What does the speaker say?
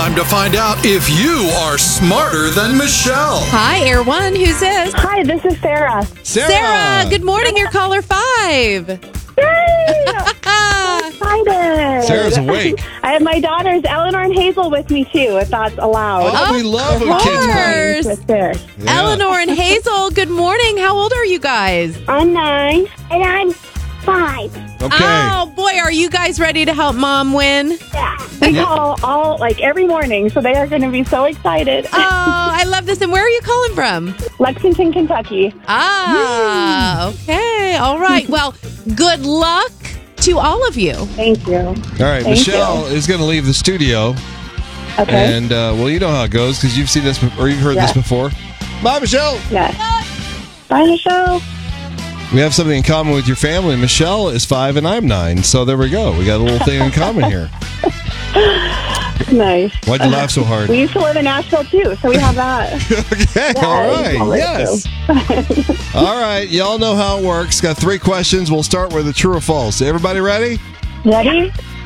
time to find out if you are smarter than Michelle. Hi, Air One. Who's this? Hi, this is Sarah. Sarah. Good morning. You're caller 5. Yay! Excited. Sarah's awake. I have my daughters, Eleanor and Hazel, with me too, if that's allowed. Oh, we love Of when kids play. course. With there. Yeah. Eleanor and Hazel, good morning. How old are you guys? I'm 9. And I'm 5. Okay. Oh, boy, are you guys ready to help Mom win? We call every morning, so they are going to be so excited. Oh, I love this. And where are you calling from? Lexington, Kentucky. Ah, okay. All right. Well, good luck to all of you. Thank you. All right, Thank Michelle is going to leave the studio. Okay. And, well, you know how it goes because you've seen this or you've heard this before. Bye, Michelle. Yes. Bye, Michelle. We have something in common with your family. Michelle is 5 and I'm 9. So there we go. We got a little thing in common here. Nice. Why'd you laugh so hard? We used to live in Nashville too, so we have that. Okay, all right. Yes. All right, y'all know how it works. Got 3 questions. We'll start with the true or false. Everybody ready? Ready?